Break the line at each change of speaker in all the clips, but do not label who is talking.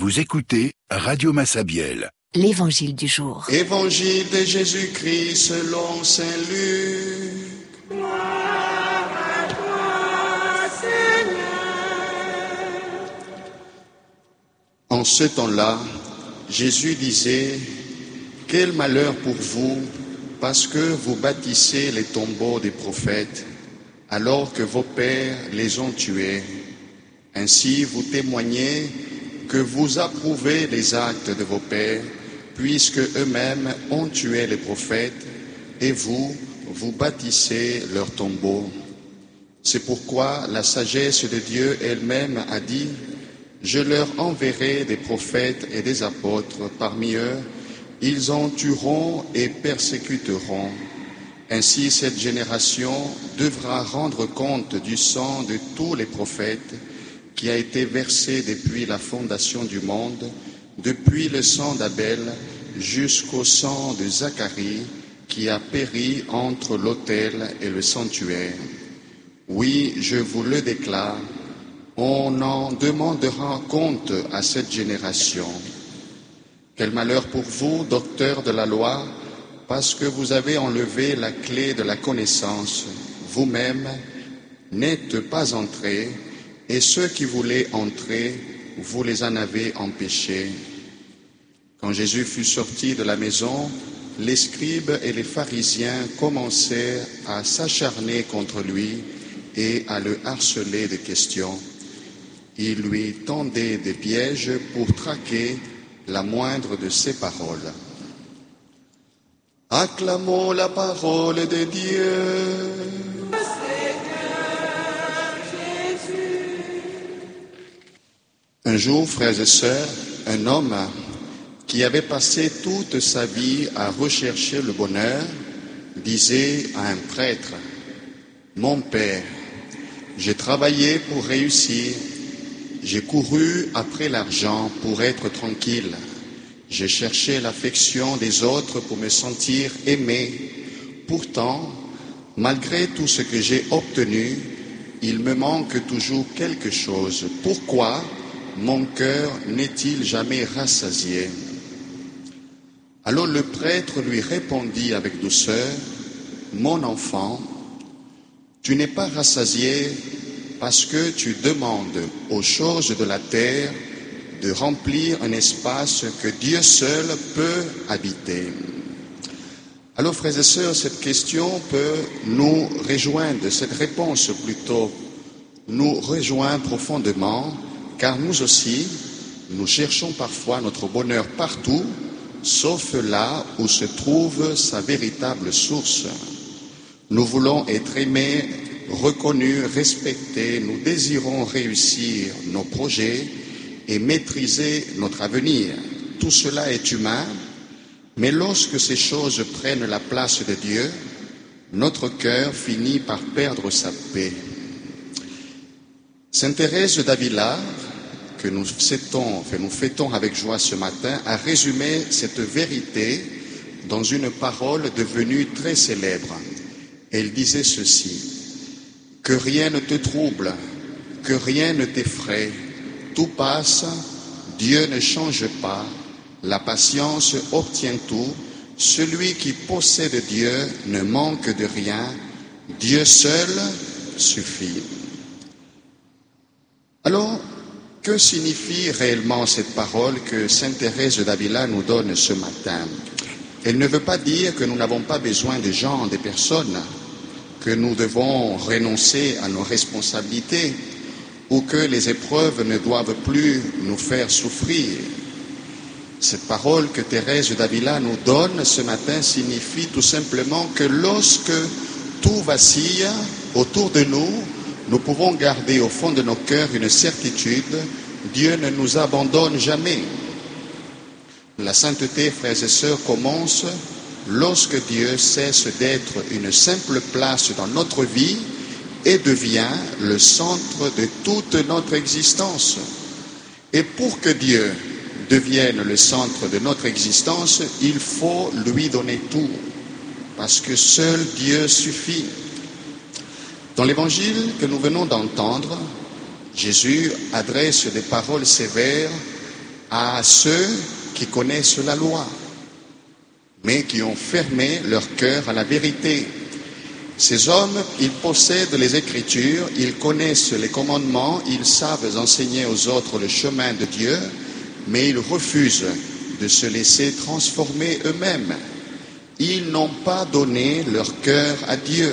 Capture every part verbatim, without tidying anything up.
Vous écoutez Radio Massabielle.
L'Évangile du jour.
Évangile de Jésus-Christ selon saint Luc.
Gloire à toi, Seigneur.
En ce temps-là, Jésus disait, « Quel malheur pour vous, parce que vous bâtissez les tombeaux des prophètes, alors que vos pères les ont tués. Ainsi vous témoignez que vous approuvez les actes de vos pères, puisque eux-mêmes ont tué les prophètes, et vous, vous bâtissez leurs tombeaux. C'est pourquoi la sagesse de Dieu elle-même a dit, « Je leur enverrai des prophètes et des apôtres parmi eux, ils en tueront et persécuteront. Ainsi cette génération devra rendre compte du sang de tous les prophètes qui a été versé depuis la fondation du monde, depuis le sang d'Abel jusqu'au sang de Zacharie qui a péri entre l'autel et le sanctuaire. Oui, je vous le déclare, on en demandera compte à cette génération. Quel malheur pour vous, docteurs de la loi, parce que vous avez enlevé la clé de la connaissance. Vous-même n'êtes pas entrés, et ceux qui voulaient entrer, vous les en avez empêchés. » Quand Jésus fut sorti de la maison, les scribes et les pharisiens commencèrent à s'acharner contre lui et à le harceler de questions. Ils lui tendaient des pièges pour traquer la moindre de ses paroles. Acclamons la parole de Dieu. Un jour, frères et sœurs, un homme qui avait passé toute sa vie à rechercher le bonheur disait à un prêtre, « Mon père, j'ai travaillé pour réussir, j'ai couru après l'argent pour être tranquille. J'ai cherché l'affection des autres pour me sentir aimé. Pourtant, malgré tout ce que j'ai obtenu, il me manque toujours quelque chose. Pourquoi mon cœur n'est-il jamais rassasié ?» Alors le prêtre lui répondit avec douceur, « Mon enfant, tu n'es pas rassasié parce que tu demandes aux choses de la terre de remplir un espace que Dieu seul peut habiter. » Alors, frères et sœurs, cette question peut nous rejoindre, cette réponse plutôt nous rejoint profondément, car nous aussi, nous cherchons parfois notre bonheur partout, sauf là où se trouve sa véritable source. Nous voulons être aimés, reconnus, respectés, nous désirons réussir nos projets et maîtriser notre avenir. Tout cela est humain, mais lorsque ces choses prennent la place de Dieu, notre cœur finit par perdre sa paix. Sainte Thérèse d'Avila, que nous fêtons, que nous fêtons avec joie ce matin, a résumé cette vérité dans une parole devenue très célèbre. Elle disait ceci, « Que rien ne te trouble, que rien ne t'effraie, tout passe, Dieu ne change pas, la patience obtient tout, celui qui possède Dieu ne manque de rien, Dieu seul suffit. » Alors, que signifie réellement cette parole que sainte Thérèse d'Avila nous donne ce matin? Elle ne veut pas dire que nous n'avons pas besoin de gens, des personnes, que nous devons renoncer à nos responsabilités, ou que les épreuves ne doivent plus nous faire souffrir. Cette parole que Thérèse d'Avila nous donne ce matin signifie tout simplement que lorsque tout vacille autour de nous, nous pouvons garder au fond de nos cœurs une certitude, Dieu ne nous abandonne jamais. La sainteté, frères et sœurs, commence lorsque Dieu cesse d'être une simple place dans notre vie et devient le centre de toute notre existence. Et pour que Dieu devienne le centre de notre existence, il faut lui donner tout, parce que seul Dieu suffit. Dans l'évangile que nous venons d'entendre, Jésus adresse des paroles sévères à ceux qui connaissent la loi, mais qui ont fermé leur cœur à la vérité. Ces hommes, ils possèdent les Écritures, ils connaissent les commandements, ils savent enseigner aux autres le chemin de Dieu, mais ils refusent de se laisser transformer eux-mêmes. Ils n'ont pas donné leur cœur à Dieu.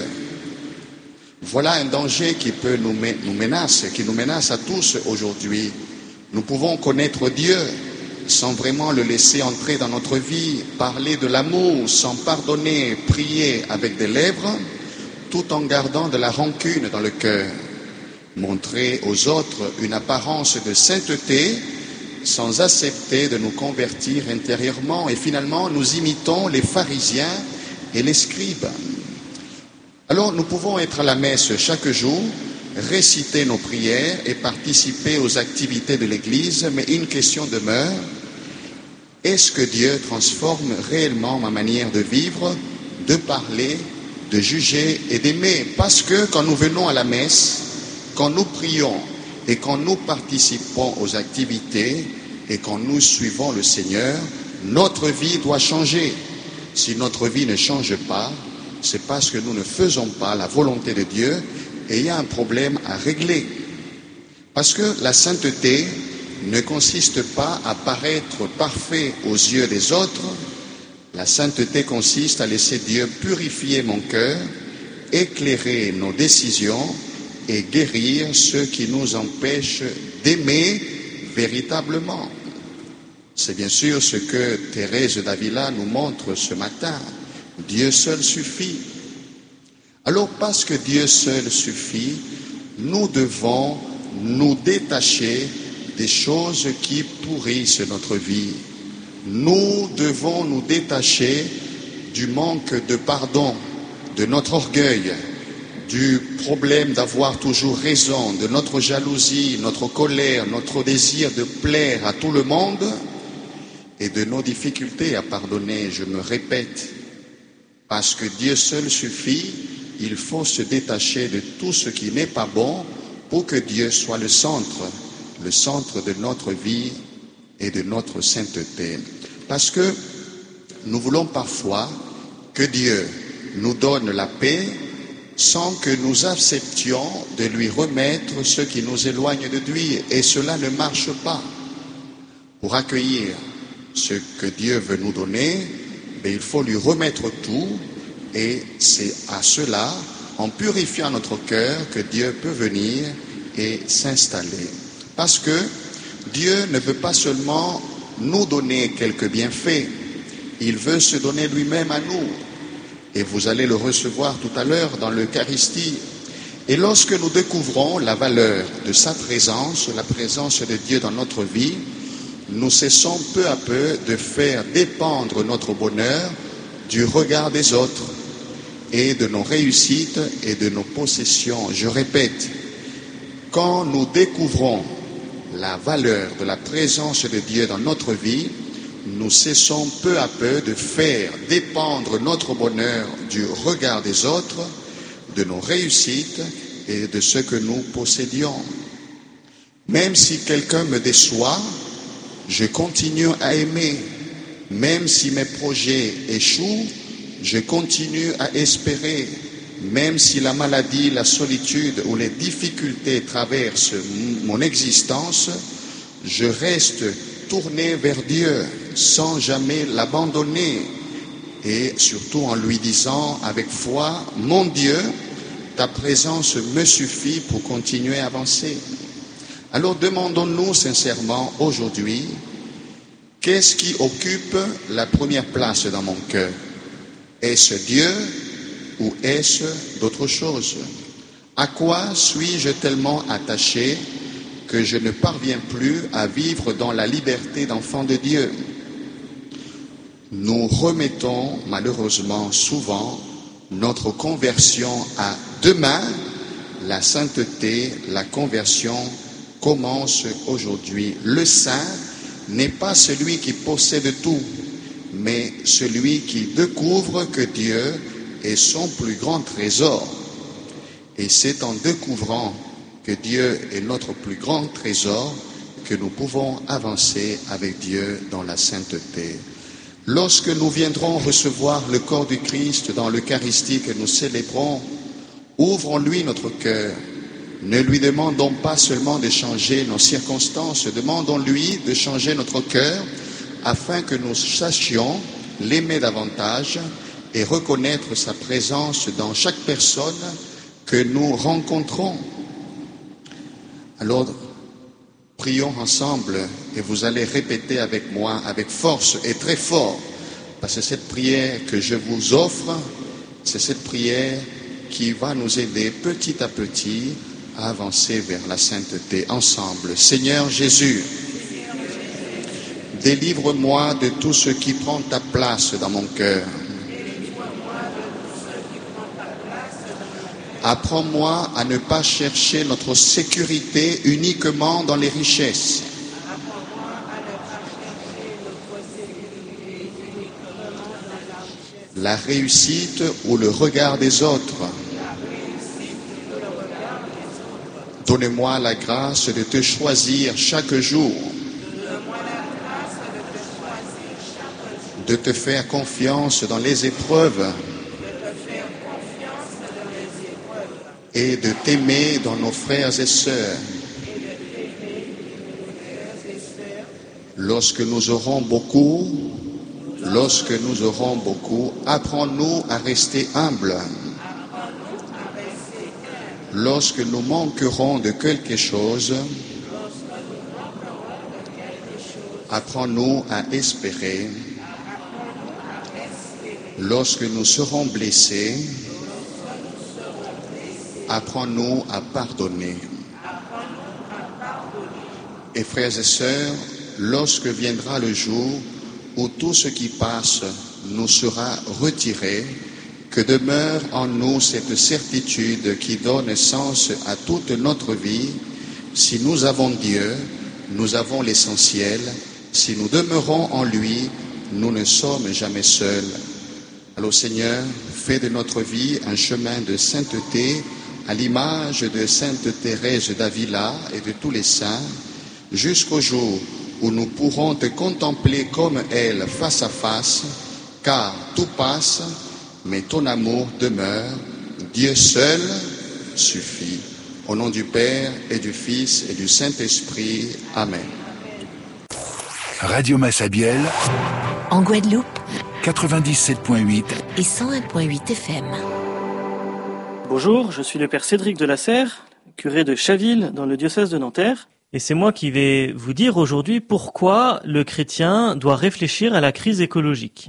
Voilà un danger qui peut nous, nous menace, qui nous menace à tous aujourd'hui. Nous pouvons connaître Dieu sans vraiment le laisser entrer dans notre vie, parler de l'amour sans pardonner, prier avec des lèvres, tout en gardant de la rancune dans le cœur, montrer aux autres une apparence de sainteté sans accepter de nous convertir intérieurement, et finalement nous imitons les pharisiens et les scribes. Alors nous pouvons être à la messe chaque jour, réciter nos prières et participer aux activités de l'Église, mais une question demeure: est-ce que Dieu transforme réellement ma manière de vivre, de parler, de juger et d'aimer? Parce que quand nous venons à la messe, quand nous prions et quand nous participons aux activités et quand nous suivons le Seigneur, notre vie doit changer. Si notre vie ne change pas, c'est parce que nous ne faisons pas la volonté de Dieu et il y a un problème à régler. Parce que la sainteté ne consiste pas à paraître parfait aux yeux des autres. La sainteté consiste à laisser Dieu purifier mon cœur, éclairer nos décisions et guérir ceux qui nous empêchent d'aimer véritablement. C'est bien sûr ce que Thérèse d'Avila nous montre ce matin. Dieu seul suffit. Alors parce que Dieu seul suffit, nous devons nous détacher des choses qui pourrissent notre vie. Nous devons nous détacher du manque de pardon, de notre orgueil, du problème d'avoir toujours raison, de notre jalousie, notre colère, notre désir de plaire à tout le monde et de nos difficultés à pardonner. Je me répète, parce que Dieu seul suffit, il faut se détacher de tout ce qui n'est pas bon pour que Dieu soit le centre, le centre de notre vie et de notre sainteté. Parce que nous voulons parfois que Dieu nous donne la paix sans que nous acceptions de lui remettre ce qui nous éloigne de lui. Et cela ne marche pas. Pour accueillir ce que Dieu veut nous donner, mais il faut lui remettre tout, et c'est à cela, en purifiant notre cœur, que Dieu peut venir et s'installer. Parce que Dieu ne veut pas seulement nous donner quelques bienfaits, il veut se donner lui-même à nous. Et vous allez le recevoir tout à l'heure dans l'Eucharistie. Et lorsque nous découvrons la valeur de sa présence, la présence de Dieu dans notre vie, nous cessons peu à peu de faire dépendre notre bonheur du regard des autres et de nos réussites et de nos possessions. Je répète, quand nous découvrons la valeur de la présence de Dieu dans notre vie, nous cessons peu à peu de faire dépendre notre bonheur du regard des autres, de nos réussites et de ce que nous possédions. Même si quelqu'un me déçoit, je continue à aimer. Même si mes projets échouent, je continue à espérer. Même si la maladie, la solitude ou les difficultés traversent mon existence, je reste tourné vers Dieu sans jamais l'abandonner, et surtout en lui disant avec foi: mon Dieu, ta présence me suffit pour continuer à avancer. Alors demandons-nous sincèrement aujourd'hui, qu'est-ce qui occupe la première place dans mon cœur? Est-ce Dieu ou est-ce d'autres choses? À quoi suis-je tellement attaché que je ne parviens plus à vivre dans la liberté d'enfant de Dieu? Nous remettons malheureusement souvent notre conversion à demain. La sainteté, la conversion commence aujourd'hui. Le saint n'est pas celui qui possède tout, mais celui qui découvre que Dieu est son plus grand trésor. Et c'est en découvrant que Dieu est notre plus grand trésor que nous pouvons avancer avec Dieu dans la sainteté. Lorsque nous viendrons recevoir le corps du Christ dans l'Eucharistie que nous célébrons, ouvrons-lui notre cœur. Ne lui demandons pas seulement de changer nos circonstances, demandons-lui de changer notre cœur afin que nous sachions l'aimer davantage et reconnaître sa présence dans chaque personne que nous rencontrons. Alors, prions ensemble et vous allez répéter avec moi, avec force et très fort, parce que cette prière que je vous offre, c'est cette prière qui va nous aider petit à petit à avancer vers la sainteté ensemble. Seigneur Jésus, délivre-moi de tout ce qui prend ta place dans mon cœur. Apprends-moi à ne pas chercher notre sécurité uniquement dans les richesses. La réussite ou le regard des autres. Donne-moi la grâce de te choisir chaque jour. De te faire confiance dans les épreuves. Et de t'aimer dans nos frères et sœurs. Lorsque nous aurons beaucoup, lorsque nous aurons beaucoup, apprends-nous à rester humbles. Lorsque nous manquerons de quelque chose, apprends-nous à espérer. Lorsque nous serons blessés, apprends-nous à pardonner. Et frères et sœurs, lorsque viendra le jour où tout ce qui passe nous sera retiré, que demeure en nous cette certitude qui donne sens à toute notre vie. Si nous avons Dieu, nous avons l'essentiel. Si nous demeurons en lui, nous ne sommes jamais seuls. Alors Seigneur, fais de notre vie un chemin de sainteté, à l'image de Sainte Thérèse d'Avila et de tous les saints, jusqu'au jour où nous pourrons te contempler comme elle face à face, car tout passe, mais ton amour demeure. Dieu seul suffit. Au nom du Père et du Fils et du Saint-Esprit. Amen.
Radio Massabielle,
en Guadeloupe,
quatre-vingt-dix-sept virgule huit
et cent un virgule huit F M.
Bonjour, je suis le père Cédric de la Serre, curé de Chaville dans le diocèse de Nanterre, et c'est moi qui vais vous dire aujourd'hui pourquoi le chrétien doit réfléchir à la crise écologique.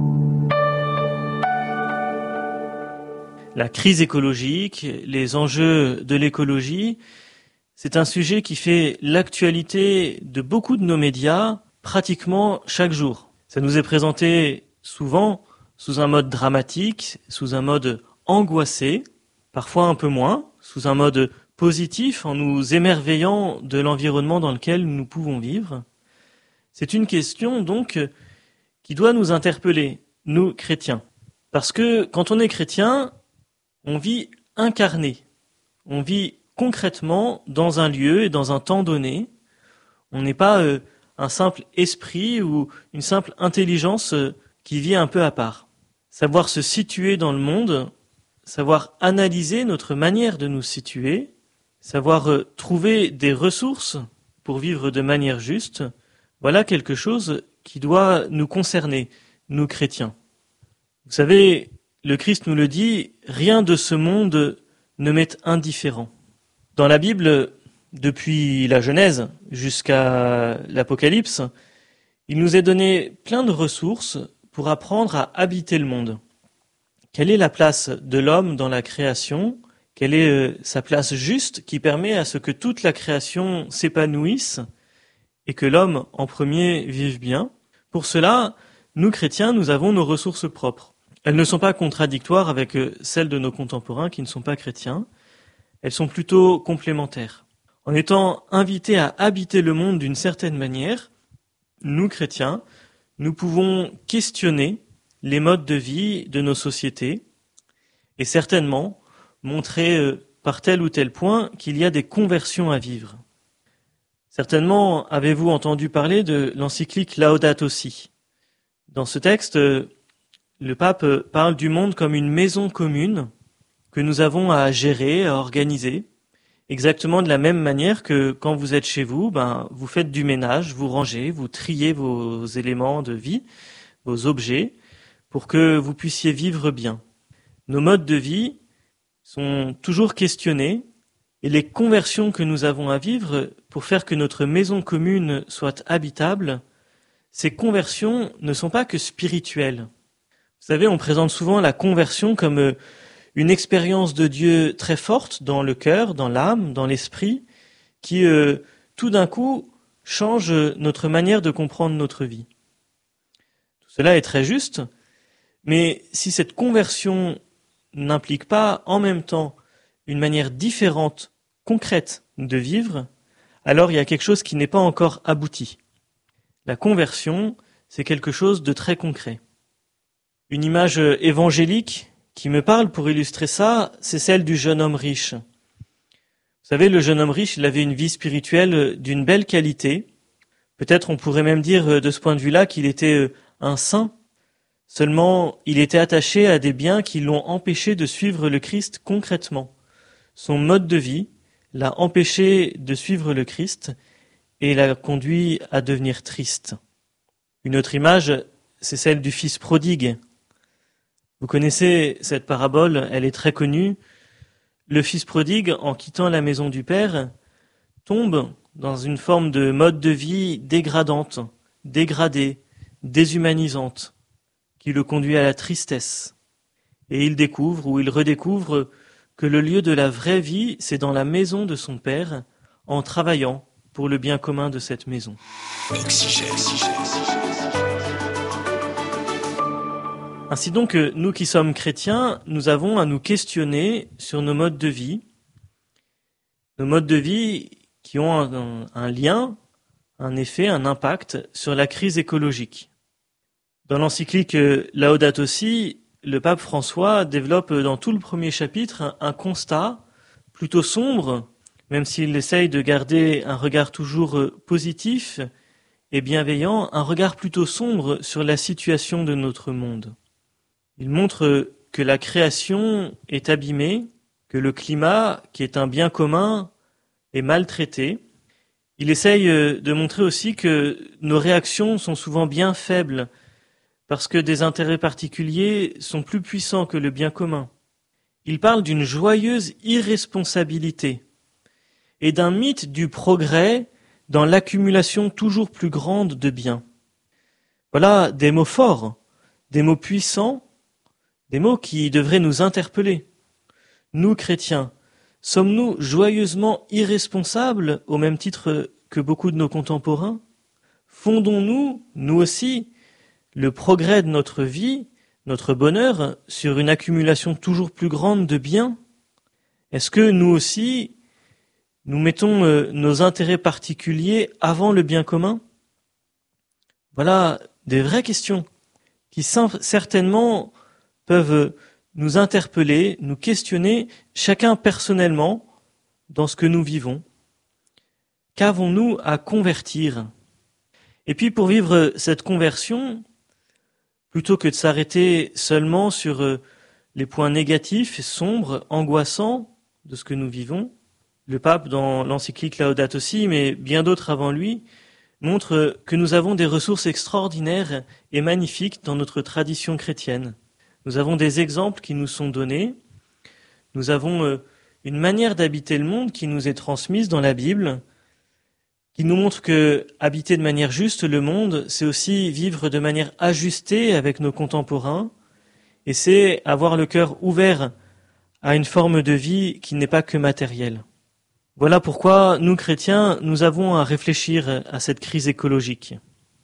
La crise écologique, les enjeux de l'écologie, c'est un sujet qui fait l'actualité de beaucoup de nos médias pratiquement chaque jour. Ça nous est présenté souvent sous un mode dramatique, sous un mode angoissé, parfois un peu moins, sous un mode positif en nous émerveillant de l'environnement dans lequel nous pouvons vivre. C'est une question donc qui doit nous interpeller, nous chrétiens. Parce que quand on est chrétien, on vit incarné, on vit concrètement dans un lieu et dans un temps donné. On n'est pas euh, un simple esprit ou une simple intelligence euh, qui vit un peu à part. Savoir se situer dans le monde, savoir analyser notre manière de nous situer, savoir euh, trouver des ressources pour vivre de manière juste, voilà quelque chose qui doit nous concerner, nous chrétiens. Vous savez, le Christ nous le dit, rien de ce monde ne m'est indifférent. Dans la Bible, depuis la Genèse jusqu'à l'Apocalypse, il nous est donné plein de ressources pour apprendre à habiter le monde. Quelle est la place de l'homme dans la création ? Quelle est sa place juste qui permet à ce que toute la création s'épanouisse et que l'homme en premier vive bien ? Pour cela, nous chrétiens, nous avons nos ressources propres. Elles ne sont pas contradictoires avec celles de nos contemporains qui ne sont pas chrétiens. Elles sont plutôt complémentaires. En étant invités à habiter le monde d'une certaine manière, nous chrétiens, nous pouvons questionner les modes de vie de nos sociétés et certainement montrer par tel ou tel point qu'il y a des conversions à vivre. Certainement avez-vous entendu parler de l'encyclique Laudato Si. Dans ce texte, le pape parle du monde comme une maison commune que nous avons à gérer, à organiser, exactement de la même manière que quand vous êtes chez vous, ben, vous faites du ménage, vous rangez, vous triez vos éléments de vie, vos objets, pour que vous puissiez vivre bien. Nos modes de vie sont toujours questionnés et les conversions que nous avons à vivre pour faire que notre maison commune soit habitable, ces conversions ne sont pas que spirituelles. Vous savez, on présente souvent la conversion comme une expérience de Dieu très forte dans le cœur, dans l'âme, dans l'esprit, qui euh, tout d'un coup change notre manière de comprendre notre vie. Tout cela est très juste, mais si cette conversion n'implique pas en même temps une manière différente, concrète de vivre, alors il y a quelque chose qui n'est pas encore abouti. La conversion, c'est quelque chose de très concret. Une image évangélique qui me parle pour illustrer ça, c'est celle du jeune homme riche. Vous savez, le jeune homme riche, il avait une vie spirituelle d'une belle qualité. Peut-être on pourrait même dire de ce point de vue-là qu'il était un saint. Seulement, il était attaché à des biens qui l'ont empêché de suivre le Christ concrètement. Son mode de vie l'a empêché de suivre le Christ et l'a conduit à devenir triste. Une autre image, c'est celle du fils prodigue. Vous connaissez cette parabole, elle est très connue. Le fils prodigue, en quittant la maison du père, tombe dans une forme de mode de vie dégradante, dégradée, déshumanisante, qui le conduit à la tristesse. Et il découvre ou il redécouvre que le lieu de la vraie vie, c'est dans la maison de son père, en travaillant pour le bien commun de cette maison.
Oxygène.
Ainsi donc, nous qui sommes chrétiens, nous avons à nous questionner sur nos modes de vie, nos modes de vie qui ont un, un lien, un effet, un impact sur la crise écologique. Dans l'encyclique Laudato Si, le pape François développe dans tout le premier chapitre un constat plutôt sombre, même s'il essaye de garder un regard toujours positif et bienveillant, un regard plutôt sombre sur la situation de notre monde. Il montre que la création est abîmée, que le climat, qui est un bien commun, est maltraité. Il essaye de montrer aussi que nos réactions sont souvent bien faibles, parce que des intérêts particuliers sont plus puissants que le bien commun. Il parle d'une joyeuse irresponsabilité et d'un mythe du progrès dans l'accumulation toujours plus grande de biens. Voilà des mots forts, des mots puissants, des mots qui devraient nous interpeller. Nous, chrétiens, sommes-nous joyeusement irresponsables au même titre que beaucoup de nos contemporains ? Fondons-nous, nous aussi, le progrès de notre vie, notre bonheur, sur une accumulation toujours plus grande de biens? Est-ce que nous aussi, nous mettons euh, nos intérêts particuliers avant le bien commun? Voilà des vraies questions qui certainement peuvent nous interpeller, nous questionner, chacun personnellement, dans ce que nous vivons. Qu'avons-nous à convertir? Et puis pour vivre cette conversion, plutôt que de s'arrêter seulement sur les points négatifs, sombres, angoissants de ce que nous vivons, le pape, dans l'encyclique Laudato Si, mais bien d'autres avant lui, montre que nous avons des ressources extraordinaires et magnifiques dans notre tradition chrétienne. Nous avons des exemples qui nous sont donnés, nous avons une manière d'habiter le monde qui nous est transmise dans la Bible, qui nous montre que habiter de manière juste le monde, c'est aussi vivre de manière ajustée avec nos contemporains, et c'est avoir le cœur ouvert à une forme de vie qui n'est pas que matérielle. Voilà pourquoi nous, chrétiens, nous avons à réfléchir à cette crise écologique.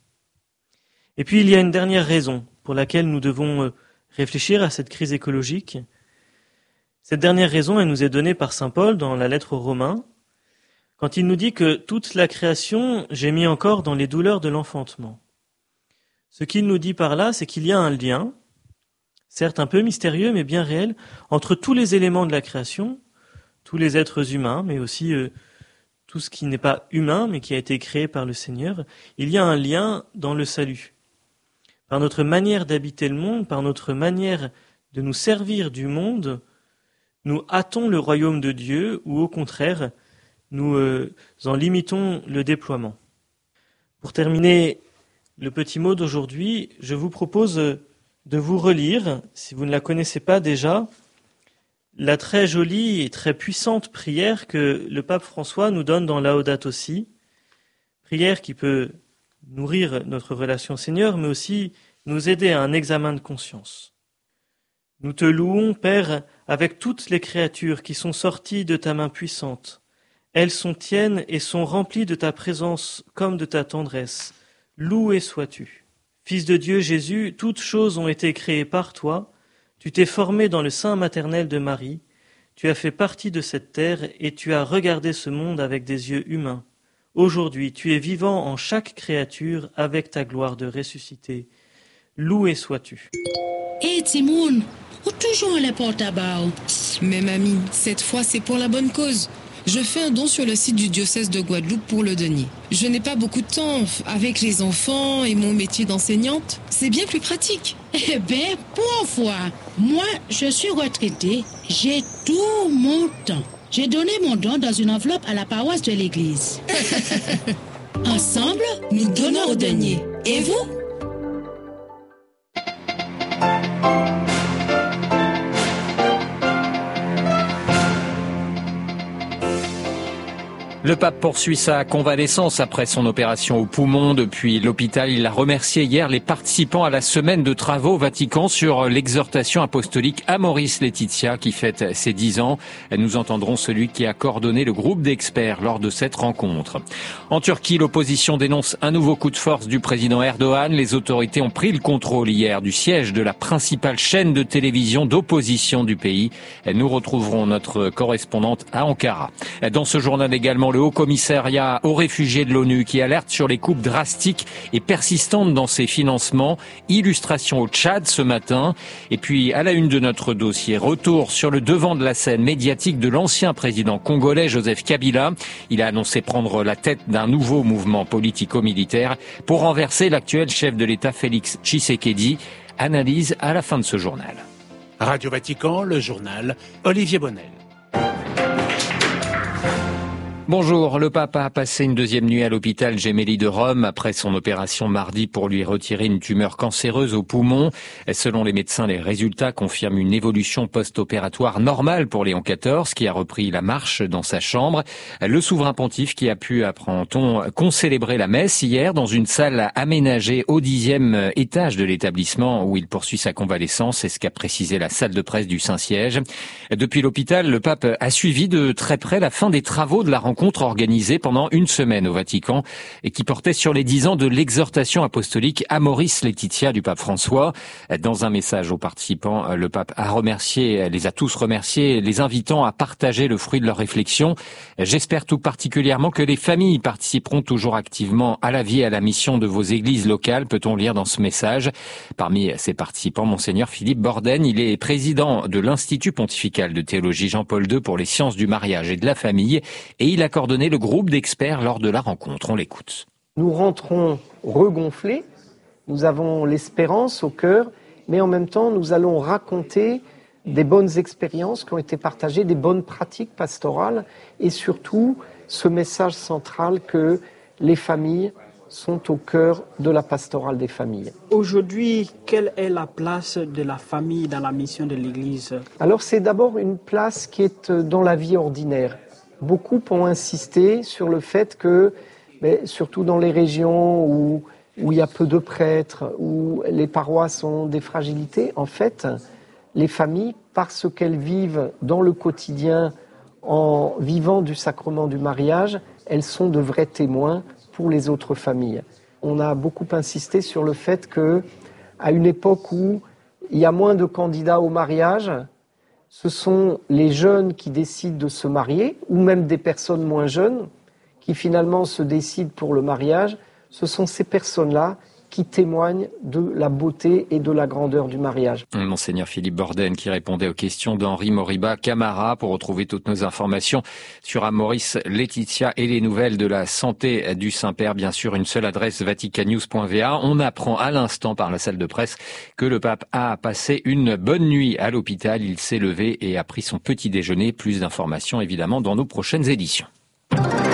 Et puis il y a une dernière raison pour laquelle nous devons réfléchir à cette crise écologique. Cette dernière raison, elle nous est donnée par saint Paul dans la lettre aux Romains, quand il nous dit que toute la création gémit encore dans les douleurs de l'enfantement. Ce qu'il nous dit par là, c'est qu'il y a un lien, certes un peu mystérieux, mais bien réel, entre tous les éléments de la création, tous les êtres humains, mais aussi euh, tout ce qui n'est pas humain, mais qui a été créé par le Seigneur, il y a un lien dans le salut. Par notre manière d'habiter le monde, par notre manière de nous servir du monde, nous hâtons le royaume de Dieu, ou au contraire, nous euh, en limitons le déploiement. Pour terminer le petit mot d'aujourd'hui, je vous propose de vous relire, si vous ne la connaissez pas déjà, la très jolie et très puissante prière que le pape François nous donne dans Laudato Si, prière qui peut nourrir notre relation au Seigneur, mais aussi nous aider à un examen de conscience. Nous te louons, Père, avec toutes les créatures qui sont sorties de ta main puissante. Elles sont tiennes et sont remplies de ta présence comme de ta tendresse. Loué sois-tu. Fils de Dieu Jésus, toutes choses ont été créées par toi. Tu t'es formé dans le sein maternel de Marie. Tu as fait partie de cette terre et tu as regardé ce monde avec des yeux humains. Aujourd'hui, tu es vivant en chaque créature avec ta gloire de ressuscité. Loué sois-tu.
Hé hey, Timoun, où toujours les portes à bas?
Mais mamie, cette fois c'est pour la bonne cause. Je fais un don sur le site du diocèse de Guadeloupe pour le denier. Je n'ai pas beaucoup de temps avec les enfants et mon métier d'enseignante. C'est bien plus pratique.
Eh bien, pour une fois, moi, je suis retraitée. J'ai tout mon temps. J'ai donné mon don dans une enveloppe à la paroisse de l'église. Ensemble, nous donnons au denier. Et vous?
Le pape poursuit sa convalescence après son opération au poumon. Depuis l'hôpital, il a remercié hier les participants à la semaine de travaux au Vatican sur l'exhortation apostolique Amoris Laetitia qui fête ses dix ans. Nous entendrons celui qui a coordonné le groupe d'experts lors de cette rencontre. En Turquie, l'opposition dénonce un nouveau coup de force du président Erdogan. Les autorités ont pris le contrôle hier du siège de la principale chaîne de télévision d'opposition du pays. Nous retrouverons notre correspondante à Ankara. Dans ce journal également, le Haut-Commissariat aux réfugiés de l'ONU qui alerte sur les coupes drastiques et persistantes dans ses financements. Illustration au Tchad ce matin. Et puis, à la une de notre dossier, retour sur le devant de la scène médiatique de l'ancien président congolais Joseph Kabila. Il a annoncé prendre la tête d'un nouveau mouvement politico-militaire pour renverser l'actuel chef de l'État Félix Tshisekedi. Analyse à la fin de ce journal.
Radio Vatican, le journal, Olivier Bonnel.
Bonjour, le pape a passé une deuxième nuit à l'hôpital Gemelli de Rome après son opération mardi pour lui retirer une tumeur cancéreuse au poumon. Selon les médecins, les résultats confirment une évolution post-opératoire normale pour Léon quatorze qui a repris la marche dans sa chambre. Le souverain pontife qui a pu, apprend-on, concélébrer la messe hier dans une salle aménagée au dixième étage de l'établissement où il poursuit sa convalescence, c'est ce qu'a précisé la salle de presse du Saint-Siège. Depuis l'hôpital, le pape a suivi de très près la fin des travaux de la rencontre organisée pendant une semaine au Vatican et qui portait sur les dix ans de l'exhortation apostolique Amoris Laetitia du pape François. Dans un message aux participants, le pape a remercié, les a tous remerciés, les invitant à partager le fruit de leurs réflexions. J'espère tout particulièrement que les familles participeront toujours activement à la vie et à la mission de vos églises locales, peut-on lire dans ce message. Parmi ces participants, Monseigneur Philippe Borden, il est président de l'Institut pontifical de théologie Jean-Paul deux pour les sciences du mariage et de la famille et il a coordonné le groupe d'experts lors de la rencontre. On l'écoute.
Nous rentrons regonflés, nous avons l'espérance au cœur, mais en même temps nous allons raconter des bonnes expériences qui ont été partagées, des bonnes pratiques pastorales et surtout ce message central que les familles sont au cœur de la pastorale des familles.
Aujourd'hui, quelle est la place de la famille dans la mission de l'Église ?
Alors c'est d'abord une place qui est dans la vie ordinaire. Beaucoup ont insisté sur le fait que, mais surtout dans les régions où, où il y a peu de prêtres, où les paroisses ont des fragilités, en fait, les familles, parce qu'elles vivent dans le quotidien en vivant du sacrement du mariage, elles sont de vrais témoins pour les autres familles. On a beaucoup insisté sur le fait que, à une époque où il y a moins de candidats au mariage, ce sont les jeunes qui décident de se marier, ou même des personnes moins jeunes qui finalement se décident pour le mariage. Ce sont ces personnes-là qui témoignent de la beauté et de la grandeur du mariage.
Monseigneur Philippe Borden qui répondait aux questions d'Henri Moriba Camara. Pour retrouver toutes nos informations sur Amoris Laetitia et les nouvelles de la santé du Saint-Père, bien sûr, une seule adresse vaticannews point v a. On apprend à l'instant par la salle de presse que le pape a passé une bonne nuit à l'hôpital. Il s'est levé et a pris son petit déjeuner. Plus d'informations évidemment dans nos prochaines éditions.